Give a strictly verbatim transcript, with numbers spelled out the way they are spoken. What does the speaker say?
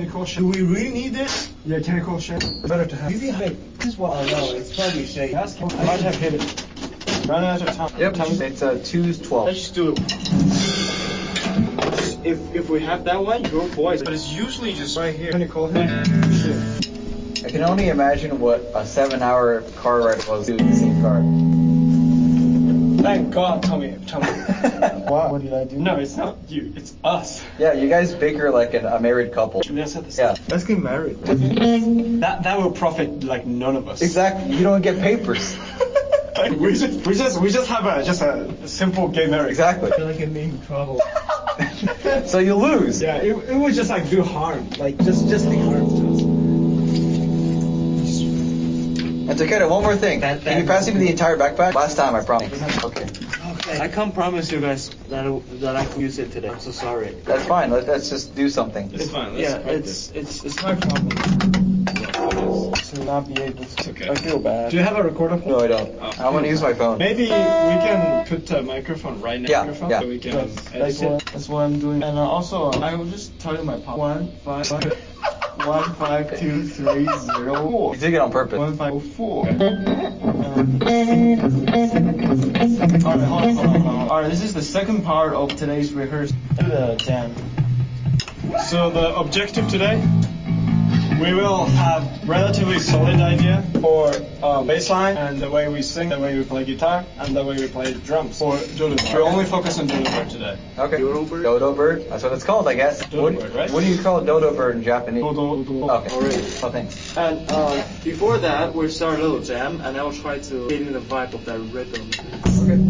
technical share. Do we really need this? Yeah, technical share. Better to have. This is what I know. It's probably shake. I might have hit it. Run out of time. Yep, it's uh, two twelve. Let's just do it. If if we have that one, go for it. But it's usually just right here. Technical hit. Shit. I can only imagine what a seven-hour car ride was to the same car. Thank God, Tommy. Tommy. What? What did I do? No, it's not you. It's us. Yeah, you guys bicker like an, a married couple. Let's set this Yeah. up. Let's get married. That that will profit like none of us. Exactly. You don't get papers. Like, we just we just we just have a just a, a simple gay marriage. Exactly. I feel like I'm in trouble. So you lose. Yeah, it, it would just like do harm. Like just just the harm to us. And Takeda, one more thing. That- Can you that- pass me the entire backpack? Last time, I promise. Okay. Okay. I can't promise you guys that I, that I can use it today. I'm so sorry. That's fine. Let, let's just do something. It's fine. Let's Yeah, practice. it's it's it's my problem. To not be able to. okay. I feel bad. Do you have a recorder? No, I don't. Oh. I want to use my phone. Maybe we can put a microphone right next Yeah, to your phone yeah. so we can That's, edit that's, it. what, that's what I'm doing. And uh, also, I will just tell you my pop. One, five, one, five, two, three, zero, four. You did it on purpose. One, five, four. Um, Alright, hold on, hold on, hold on. Alright, this is the second part of today's rehearsal. Do the jam. So the objective today, we will have relatively solid idea for uh, bass line and the way we sing, the way we play guitar, and the way we play drums. For Dodo Bird. We'll only focus on Dodo Bird today. Okay. Dodo bird? Dodo bird. That's what it's called, I guess. Dodo what, bird, right? What do you call dodo bird in Japanese? Dodo, Dodo. Okay. Alright. Oh, thanks. And uh, before that, we'll start a little jam, and I'll try to get in the vibe of that rhythm. Okay.